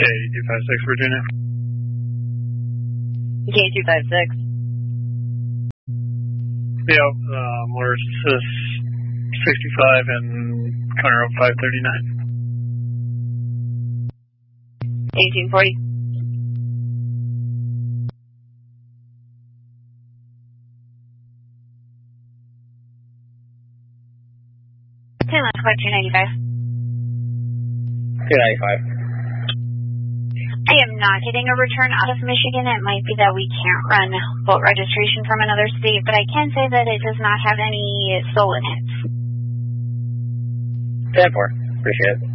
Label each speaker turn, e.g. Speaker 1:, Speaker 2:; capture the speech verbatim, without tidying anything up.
Speaker 1: K two five six, Virginia.
Speaker 2: K two five six.
Speaker 1: Yep, um, we're sixty-five and Conroe five thirty-nine.
Speaker 2: eighteen forty. ten, let's collect two ninety-five.
Speaker 3: two ninety-five.
Speaker 2: I am not getting a return out of Michigan. It might be that we can't run boat registration from another state, but I can say that it does not have any stolen hits.
Speaker 3: ten four. Appreciate it.